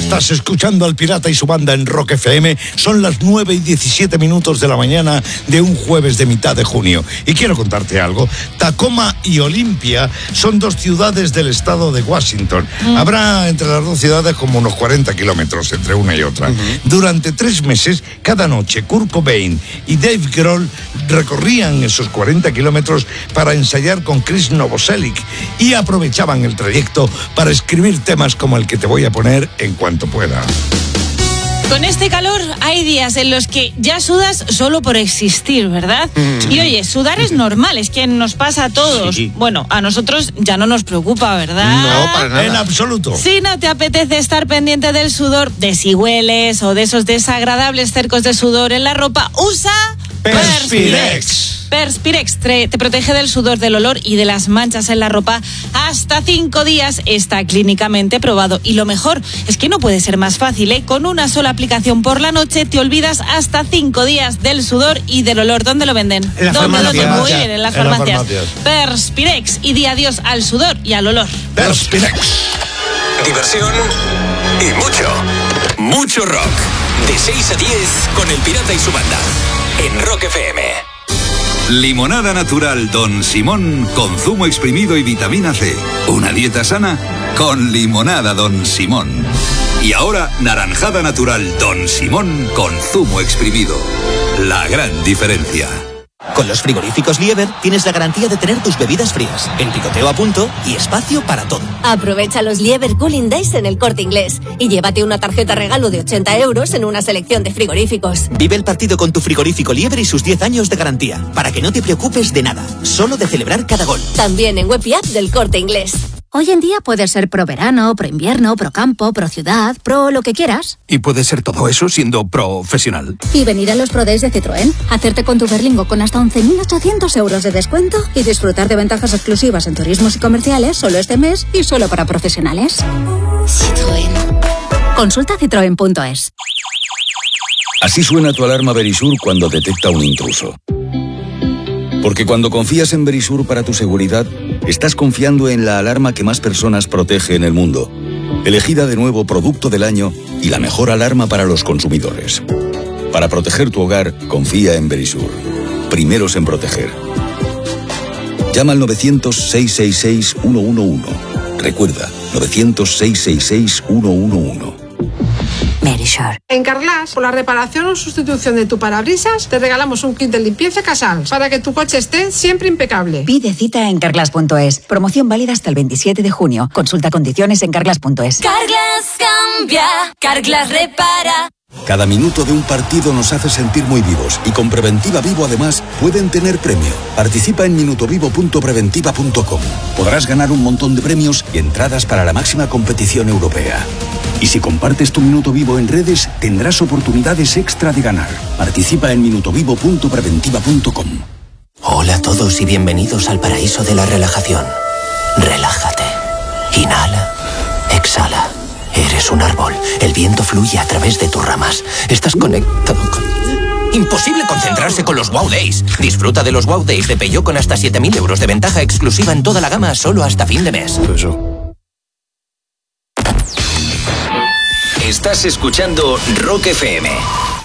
Estás escuchando al Pirata y su banda en Rock FM. Son las 9:17 de la mañana de un jueves de mitad de junio. Y quiero contarte algo. Tacoma y Olympia son dos ciudades del estado de Washington. Habrá entre las dos ciudades como unos 40 kilómetros entre una y otra. Durante 3 meses, cada noche, Kurt Cobain y Dave Grohl recorrían esos 40 kilómetros para ensayar con Chris Novoselic y aprovechaban el trayecto para escribir temas como el que te voy a poner en cuanto pueda. Con este calor hay días en los que ya sudas solo por existir, ¿verdad? Y oye, sudar es normal, es que nos pasa a todos. Sí. Bueno, a nosotros ya no nos preocupa, ¿verdad? No, para nada. En absoluto. Si no te apetece estar pendiente del sudor, de si hueles o de esos desagradables cercos de sudor en la ropa, usa Perspirex. Perspirex te protege del sudor, del olor y de las manchas en la ropa hasta 5 días. Está clínicamente probado. Y lo mejor es que no puede ser más fácil, ¿eh? Con una sola aplicación por la noche te olvidas hasta 5 días del sudor y del olor. ¿Dónde lo venden? En las farmacias. Muy bien, en las En las farmacias. farmacias. Perspirex y di adiós al sudor y al olor. Perspirex. Diversión y mucho rock. De 6 a 10 con el Pirata y su banda. En Rock FM. Limonada natural Don Simón con zumo exprimido y vitamina C. Una dieta sana con limonada Don Simón. Y ahora naranjada natural Don Simón con zumo exprimido. La gran diferencia. Con los frigoríficos Lieber tienes la garantía de tener tus bebidas frías, el picoteo a punto y espacio para todo. Aprovecha los Lieber Cooling Days en El Corte Inglés y llévate una tarjeta regalo de 80 euros en una selección de frigoríficos. Vive el partido con tu frigorífico Lieber y sus 10 años de garantía, para que no te preocupes de nada, solo de celebrar cada gol. También en web y app del Corte Inglés. Hoy en día puedes ser pro verano, pro invierno, pro campo, pro ciudad, pro lo que quieras. Y puedes ser todo eso siendo profesional. Y venir a los Pro Days de Citroën, hacerte con tu Berlingo con hasta 11.800 euros de descuento y disfrutar de ventajas exclusivas en turismos y comerciales solo este mes y solo para profesionales. Citroën. Consulta citroen.es. Así suena tu alarma Verisur cuando detecta un intruso. Porque cuando confías en Verisur para tu seguridad, estás confiando en la alarma que más personas protege en el mundo. Elegida de nuevo Producto del Año y la mejor alarma para los consumidores. Para proteger tu hogar, confía en Verisur. Primeros en proteger. Llama al 900-666-111. Recuerda, 900-666-111. Verisur. En Carglass, por la reparación o sustitución de tu parabrisas, te regalamos un kit de limpieza Casals para que tu coche esté siempre impecable. Pide cita en Carglass.es. Promoción válida hasta el 27 de junio. Consulta condiciones en Carglass.es. Carglass cambia, Carglass repara. Cada minuto de un partido nos hace sentir muy vivos y con Preventiva Vivo además pueden tener premio. Participa en minutovivo.preventiva.com. Podrás ganar un montón de premios y entradas para la máxima competición europea. Y si compartes tu Minuto Vivo en redes, tendrás oportunidades extra de ganar. Participa en minutovivo.preventiva.com. Hola a todos y bienvenidos al paraíso de la relajación. Relájate. Inhala. Exhala. Eres un árbol. El viento fluye a través de tus ramas. Estás conectado con... Imposible concentrarse con los Wow Days. Disfruta de los Wow Days de Peugeot con hasta 7.000 euros de ventaja exclusiva en toda la gama solo hasta fin de mes. Estás escuchando Rock FM.